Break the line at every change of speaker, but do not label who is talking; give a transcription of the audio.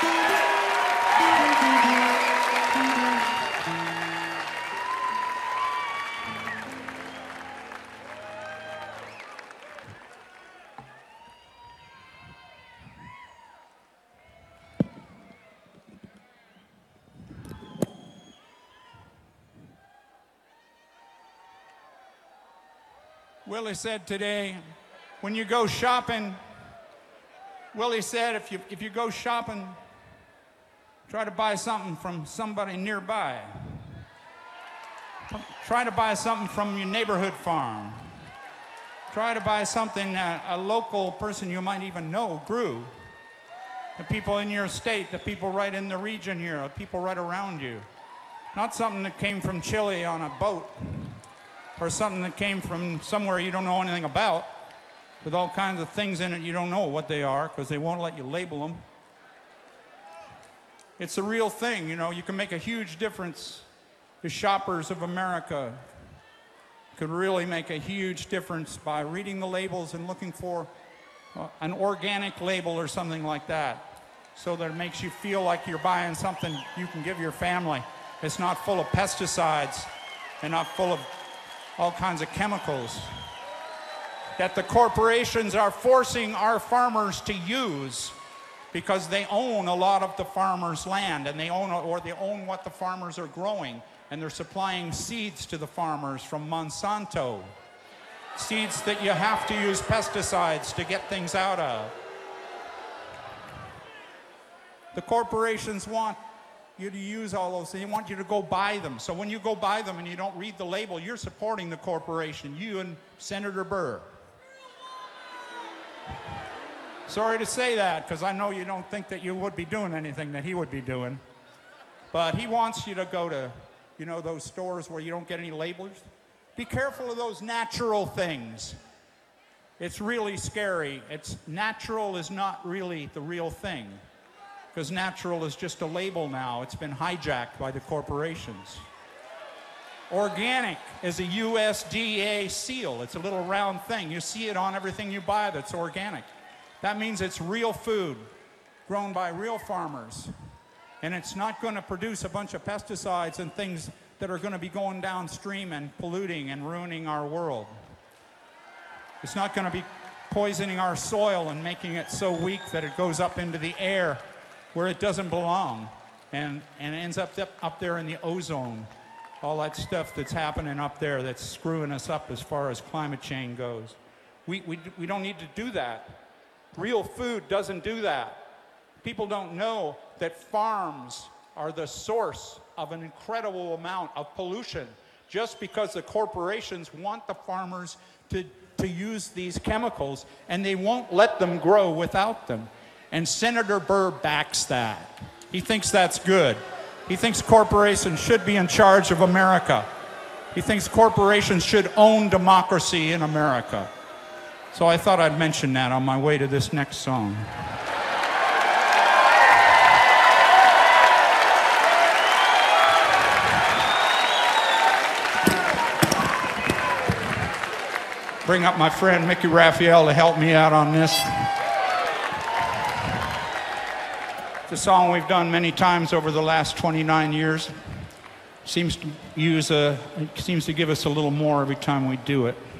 Willie said today, when you go shopping, Willie said if you go shopping, try to buy something from somebody nearby. Try to buy something from your neighborhood farm. Try to buy something that a local person you might even know grew. The people in your state, the people right in the region here, the people right around you. Not something that came from Chile on a boat, or something that came from somewhere you don't know anything about, with all kinds of things in it you don't know what they are, because they won't let you label them. It's a real thing, you know. You can make a huge difference. The shoppers of America could really make a huge difference by reading the labels and looking for an organic label or something like that, so that it makes you feel like you're buying something you can give your family. It's not full of pesticides and not full of all kinds of chemicals that the corporations are forcing our farmers to use, because they own a lot of the farmers' land, and they own what the farmers are growing, and they're supplying seeds to the farmers from Monsanto, seeds that you have to use pesticides to get things out of. The corporations want you to use all those things. They want you to go buy them. So when you go buy them and you don't read the label, you're supporting the corporation, you and Senator Burr. Sorry to say that, because I know you don't think that you would be doing anything that he would be doing. But he wants you to go to, you know, those stores where you don't get any labels. Be careful of those natural things. It's really scary. Natural is not really the real thing, because natural is just a label now. It's been hijacked by the corporations. Organic is a USDA seal. It's a little round thing. You see it on everything you buy that's organic. That means it's real food grown by real farmers. And it's not going to produce a bunch of pesticides and things that are going to be going downstream and polluting and ruining our world. It's not going to be poisoning our soil and making it so weak that it goes up into the air where it doesn't belong, and ends up there in the ozone. All that stuff that's happening up there that's screwing us up as far as climate change goes. We don't need to do that. Real food doesn't do that. People don't know that farms are the source of an incredible amount of pollution, just because the corporations want the farmers to use these chemicals, and they won't let them grow without them. And Senator Burr backs that. He thinks that's good. He thinks corporations should be in charge of America. He thinks corporations should own democracy in America. So I thought I'd mention that on my way to this next song. Bring up my friend Mickey Raphael to help me out on this. It's a song we've done many times over the last 29 years. Seems to give us a little more every time we do it.